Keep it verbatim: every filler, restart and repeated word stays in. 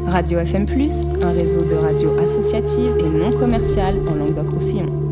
Radio F M plus, un réseau de radios associatives et non commerciales en Languedoc-Roussillon.